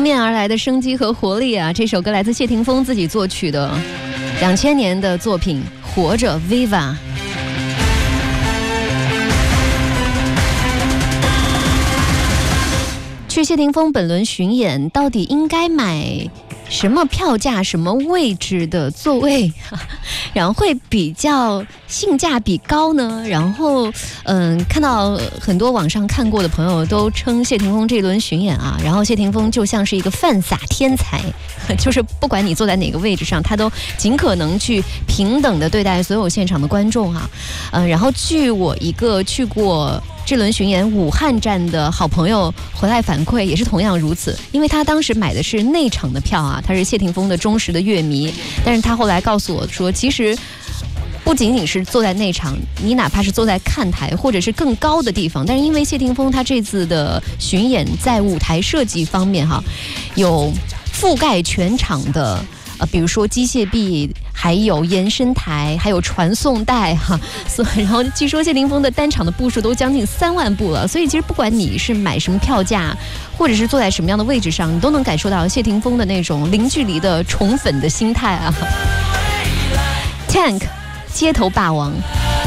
面而来的生机和活力啊！这首歌来自谢霆锋自己作曲的2000年的作品《活着 Viva》。去谢霆锋本轮巡演，到底应该买什么票价、什么位置的座位，然后会比较性价比高呢？然后，看到很多网上看过的朋友都称谢霆锋这轮巡演啊，然后谢霆锋就像是一个犯傻天才，就是不管你坐在哪个位置上，他都尽可能去平等的对待所有现场的观众啊。然后据我一个去过这轮巡演武汉站的好朋友回来反馈，也是同样如此，因为他当时买的是内场的票啊，他是谢霆锋的忠实的乐迷，但是他后来告诉我说，其实不仅仅是坐在内场，你哪怕是坐在看台或者是更高的地方，但是因为谢霆锋他这次的巡演在舞台设计方面有覆盖全场的比如说机械臂，还有延伸台，还有传送带然后据说谢霆锋的单场的步数都将近3万步了，所以其实不管你是买什么票价，或者是坐在什么样的位置上，你都能感受到谢霆锋的那种零距离的宠粉的心态啊。Tank 街头霸王。